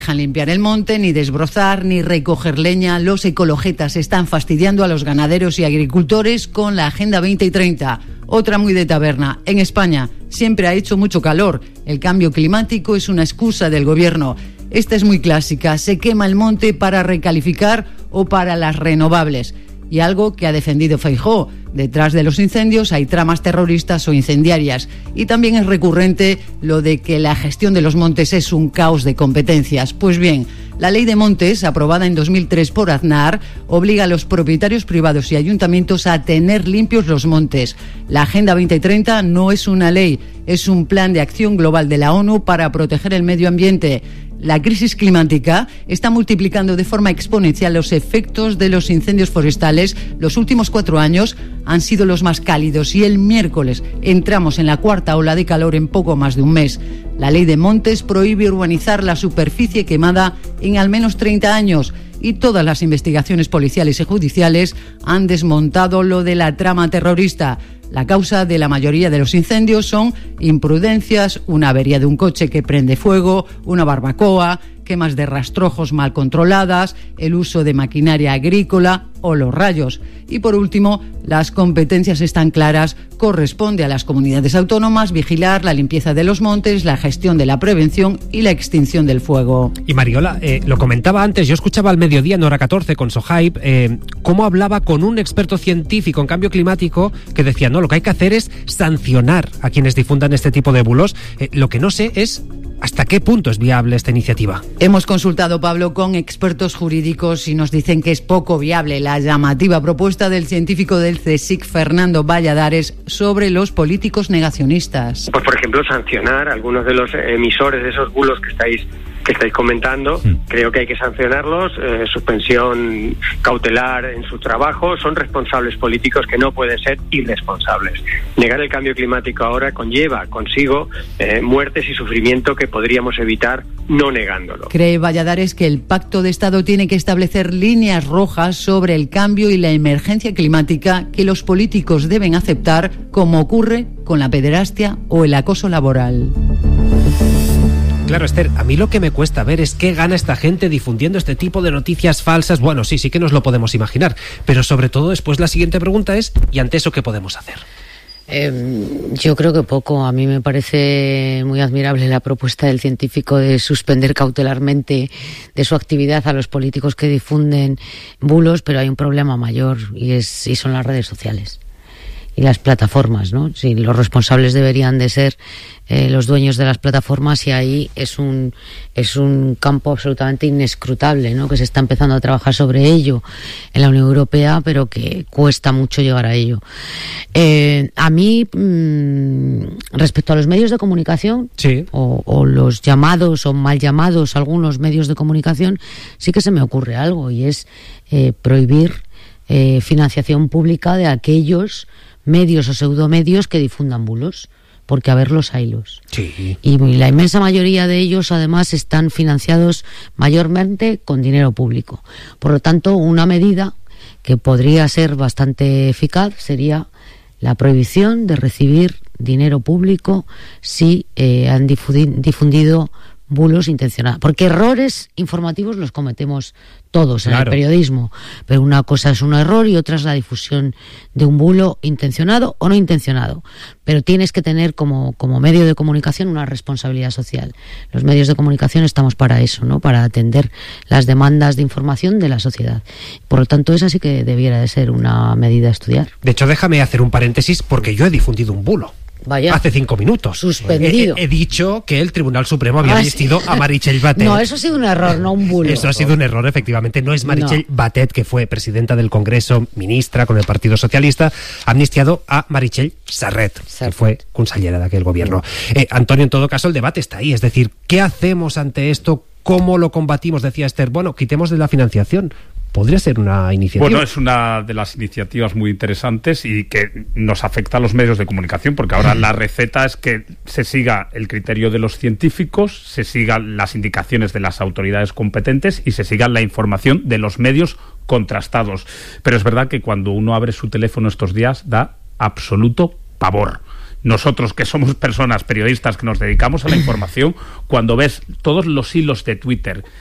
dejan limpiar el monte, ni desbrozar, ni recoger leña. Los ecologetas están fastidiando a los ganaderos y agricultores con la Agenda 2030. Otra muy de taberna. En España siempre ha hecho mucho calor. El cambio climático es una excusa del gobierno. Esta es muy clásica. Se quema el monte para recalificar o para las renovables. Y algo que ha defendido Feijóo. Detrás de los incendios hay tramas terroristas o incendiarias. Y también es recurrente lo de que la gestión de los montes es un caos de competencias. Pues bien, la Ley de Montes, aprobada en 2003 por Aznar, obliga a los propietarios privados y ayuntamientos a tener limpios los montes. La Agenda 2030 no es una ley, es un plan de acción global de la ONU para proteger el medio ambiente. La crisis climática está multiplicando de forma exponencial los efectos de los incendios forestales. Los últimos 4 años han sido los más cálidos y el miércoles entramos en la cuarta ola de calor en poco más de un mes. La Ley de Montes prohíbe urbanizar la superficie quemada en al menos 30 años y todas las investigaciones policiales y judiciales han desmontado lo de la trama terrorista. La causa de la mayoría de los incendios son imprudencias, una avería de un coche que prende fuego, una barbacoa, quemas de rastrojos mal controladas, el uso de maquinaria agrícola o los rayos. Y por último, las competencias están claras. Corresponde a las comunidades autónomas vigilar la limpieza de los montes, la gestión de la prevención y la extinción del fuego. Y Mariola, lo comentaba antes, yo escuchaba al mediodía en Hora 14 con Sohaib, cómo hablaba con un experto científico en cambio climático que decía, no, lo que hay que hacer es sancionar a quienes difundan este tipo de bulos. Lo que no sé es ¿hasta qué punto es viable esta iniciativa? Hemos consultado, Pablo, con expertos jurídicos y nos dicen que es poco viable la llamativa propuesta del científico del CSIC, Fernando Valladares, sobre los políticos negacionistas. Pues, por ejemplo, sancionar a algunos de los emisores de esos bulos que estáis comentando. Creo que hay que sancionarlos, suspensión cautelar en su trabajo. Son responsables políticos que no pueden ser irresponsables. Negar el cambio climático ahora conlleva consigo muertes y sufrimiento que podríamos evitar no negándolo. Cree Valladares que el Pacto de Estado tiene que establecer líneas rojas sobre el cambio y la emergencia climática que los políticos deben aceptar, como ocurre con la pederastia o el acoso laboral. Claro, Esther, a mí lo que me cuesta ver es qué gana esta gente difundiendo este tipo de noticias falsas. Bueno, sí que nos lo podemos imaginar, pero sobre todo después la siguiente pregunta es, ¿y ante eso qué podemos hacer? Yo creo que poco. A mí me parece muy admirable la propuesta del científico de suspender cautelarmente de su actividad a los políticos que difunden bulos, pero hay un problema mayor y son las redes sociales y las plataformas, ¿no? Sí, los responsables deberían de ser los dueños de las plataformas y ahí es un campo absolutamente inescrutable, ¿no? Que se está empezando a trabajar sobre ello en la Unión Europea, pero que cuesta mucho llegar a ello. A mí, respecto a los medios de comunicación, sí, o los llamados o mal llamados algunos medios de comunicación, sí que se me ocurre algo, y es prohibir financiación pública de aquellos medios o pseudomedios que difundan bulos, porque a verlos haylos. Sí. Y la inmensa mayoría de ellos además están financiados mayormente con dinero público. Por lo tanto, una medida que podría ser bastante eficaz sería la prohibición de recibir dinero público si han difundido bulos intencionados, porque errores informativos los cometemos todos en el periodismo, pero una cosa es un error y otra es la difusión de un bulo intencionado o no intencionado, pero tienes que tener como medio de comunicación una responsabilidad social. Los medios de comunicación estamos para eso, ¿no? Para atender las demandas de información de la sociedad. Por lo tanto, esa sí que debiera de ser una medida a estudiar. De hecho, déjame hacer un paréntesis porque yo he difundido un bulo. Vaya. Hace 5 minutos. Suspendido. He dicho que el Tribunal Supremo había asistido a Meritxell Batet. No, eso ha sido un error, no un bulo. Eso ha sido un error, efectivamente. No es Meritxell Batet, que fue presidenta del Congreso, ministra con el Partido Socialista. Ha amnistiado a Meritxell Serret, que fue consellera de aquel gobierno. Antonio, en todo caso, el debate está ahí. Es decir, ¿qué hacemos ante esto? ¿Cómo lo combatimos? Decía Esther, bueno, quitemos de la financiación. ¿Podría ser una iniciativa? Bueno, es una de las iniciativas muy interesantes y que nos afecta a los medios de comunicación, porque ahora la receta es que se siga el criterio de los científicos, se sigan las indicaciones de las autoridades competentes y se siga la información de los medios contrastados. Pero es verdad que cuando uno abre su teléfono estos días da absoluto pavor. nosotros que somos personas periodistas que nos dedicamos a la información, cuando ves todos los hilos de Twitter